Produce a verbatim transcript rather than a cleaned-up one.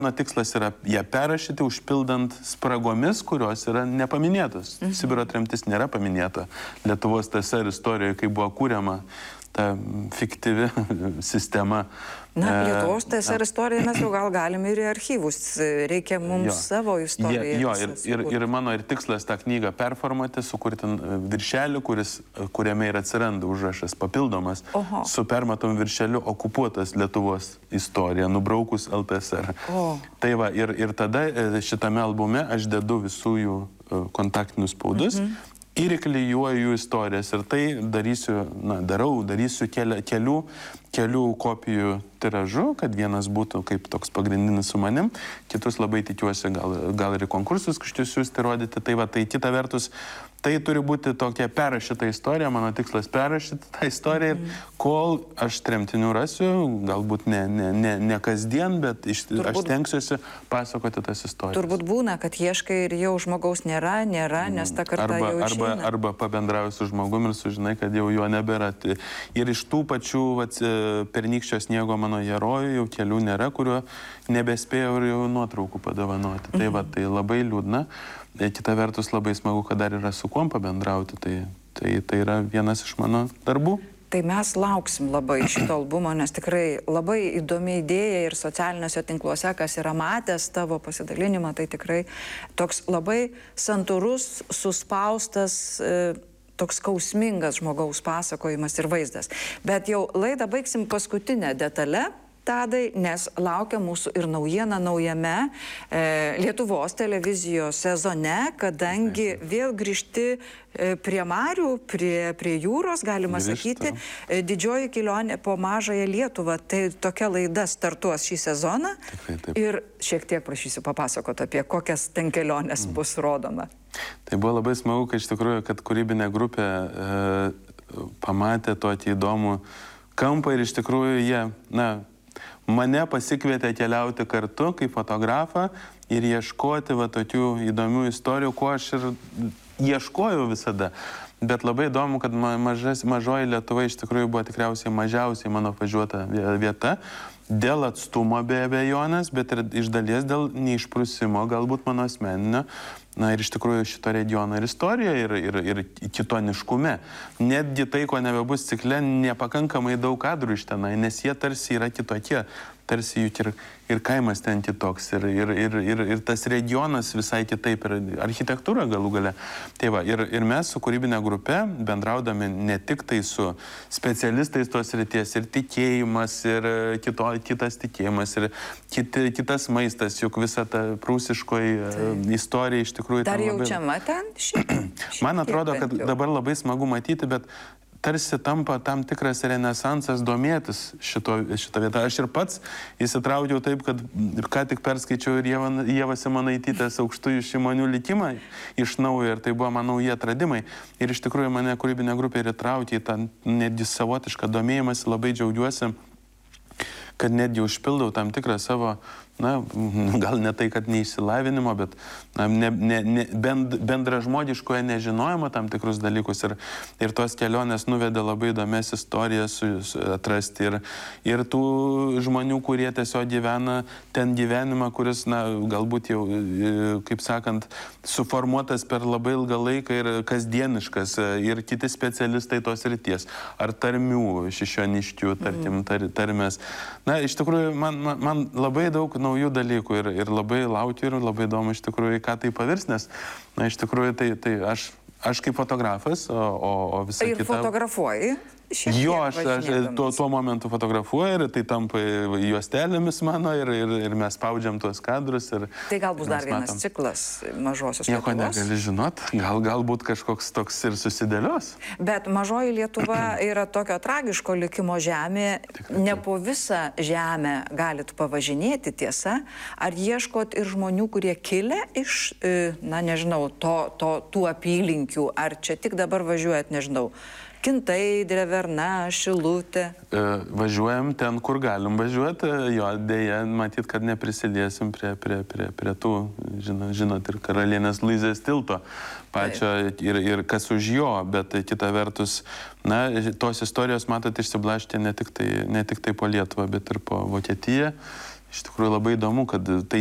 Mano tikslas yra ją perrašyti, užpildant spragomis, kurios yra nepaminėtos. Mhm. Sibiro tremtis nėra paminėta Lietuvos T S R istorijoje, kai buvo kūriama ta fiktyvi sistema. Na, Lietuvos T S R istoriją mes jau gal galim ir į archyvus. Reikia mums jo. Savo istoriją. Jo, ir, ir, ir mano ir tikslas tą knygą performuoti, sukurti viršelį, kuris, kuriame ir atsiranda užrašas papildomas. Oho. Su permatomu viršeliu okupuotas Lietuvos istorija, nubraukus L T S R. O. Tai va, ir, ir tada šitame albume aš dedu visų jų kontaktinius spaudus. Mhm. Ir įklijuoju jų istorijas. Ir tai darysiu, na, darau, darysiu keli, kelių, kelių kopijų tiražu, kad vienas būtų kaip toks pagrindinis su manim, kitus labai tikiuosi gal, gal ir į konkursus kažkius siūsti rodyti. Tai va, tai kita vertus, tai turi būti tokia perrašyta istorija, mano tikslas perrašyti tą istoriją. Mm. Ir kol aš tremtinių rasiu, galbūt ne, ne, ne, ne kasdien, bet iš, turbūt, aš tenksiuosi pasakoti tas istorijas. Turbūt būna, kad ieškai ir jau žmogaus nėra, nėra, nes ta karta arba, jau arba, išeina. Arba pabendrauju su žmogumi ir sužinai, kad jau jo nebėra. Ir iš tų pačių vat, pernykščio sniego mano herojų jau kelių nėra, kurio nebespėjau ir jau nuotraukų padovanoti. Mm. Tai, va, tai labai liūdna. Kita vertus labai smagu, kad dar yra su kuom pabendrauti. Tai, tai, tai yra vienas iš mano darbų. Tai mes lauksim labai šito albumo, nes tikrai labai įdomi idėja ir socialiniuose tinkluose, kas yra matęs tavo pasidalinimą, tai tikrai toks labai santūrus, suspaustas, toks skausmingas žmogaus pasakojimas ir vaizdas. Bet jau laidą baigsim paskutinę detalę, Tadai, nes laukia mūsų ir naujiena naujame e, Lietuvos televizijos sezone, kadangi vėl grįžti e, prie marių, prie, prie jūros, galima Grįžta. sakyti, e, didžioji kelionė po mažąją Lietuvą. Tai tokia laida startuos šį sezoną. Tikrai, taip. Ir šiek tiek prašysiu papasakoti apie kokias ten kelionės mm. bus rodoma. Tai buvo labai smagu, kad iš tikrųjų, kad kūrybinė grupė e, pamatė tokį įdomų kampą ir iš tikrųjų jie, na, mane pasikvietė keliauti kartu kaip fotografą ir ieškoti va tokių įdomių istorijų, ko aš ir ieškojau visada. Bet labai įdomu, kad mažas, mažoji Lietuva iš tikrųjų buvo tikriausiai mažiausiai mano važiuota vieta. Dėl atstumo be abejonės, bet ir iš dalies dėl neišprusimo, galbūt mano asmeninio. Na ir iš tikrųjų šito regiono ir istorija, ir, ir, ir kitoniškume. Netgi tai, ko nebebus cikle, nepakankamai daug kadrų iš tenai, nes jie tarsi yra kitokie. Tarsi juk ir, ir kaimas ten kitoks, ir, ir, ir, ir, ir tas regionas visai kitaip, ir architektūra galų gale. Tai va, ir, ir mes su kūrybinė grupe, bendraudami ne tik tai su specialistais tos srities, ir tikėjimas, ir kito, kitas tikėjimas, ir kit, kitas maistas, juk visa ta prūsiškoji tai. istorija iš tikrųjų... Dar labai... jaučiama ten šiek tiek? Man atrodo, kad dabar labai smagu matyti, bet tarsi tampa tam tikras renesansas domėtis šito, šito vietą. Aš ir pats įsitraukiau taip, kad ką tik perskaičiau ir Ieva Simonaitytės Aukštųjų Šimonių likimą iš naujo, ir tai buvo man nauji atradimai. Ir iš tikrųjų mane kūrybinė grupė ir įtraukė į tą netgi savotišką domėjimąsi, labai džiaugiuosi, kad netgi užpildau tam tikrą savo, na, gal ne tai, kad neišsilavinimo, bet na, ne, ne, ne, bend, bendražmogiškoje nežinojimo tam tikrus dalykus. Ir, ir tos kelionės nuvedė labai įdomias istorijas su, su, atrasti. Ir, ir tų žmonių, kurie tiesiog gyvena ten gyvenimą, kuris, na, galbūt jau, kaip sakant, suformuotas per labai ilgą laiką ir kasdieniškas. Ir kiti specialistai tos ryties. Ar tarmių, šešioniškių, tarkim, tar, tarmės. Na, iš tikrųjų, man, man, man labai daug naujų dalykų ir, ir labai laukiu ir labai įdomu iš tikrųjų, ką tai pavirs, nes, na, iš tikrųjų, tai, tai aš, aš kaip fotografas, o, o, o visa ir kita... Ir fotografuoji? Jo, aš, aš tuo, tuo momentu fotografuoju ir tai tampa juostelėmis mano ir, ir, ir mes spaudžiam tuos kadrus. Ir, tai gal bus dar vienas matom. ciklas mažosios Nieko Lietuvos? Nieko negali žinot, gal, galbūt kažkoks toks ir susidėlios. Bet mažoji Lietuva yra tokio tragiško likimo žemė, tikrai, ne po visą žemę galit pavažinėti, tiesa. Ar ieškot ir žmonių, kurie kilę iš, na nežinau, to, to, tų apylinkių, ar čia tik dabar važiuojat, nežinau, Kintai, Dreverna, Šilutė. E, važiuojam ten, kur galim važiuoti, jo dėja, matyt, kad neprisiliesim prie, prie, prie, prie tų, žinot, žinot, ir karalienės Luizės tilto pačio ir, ir kas už jo, bet kita vertus, na, tos istorijos, matot, išsiblaškė ne tik tai, ne tik tai po Lietuvą, bet ir po Vokietiją. iš tikrųjų labai įdomu, kad tai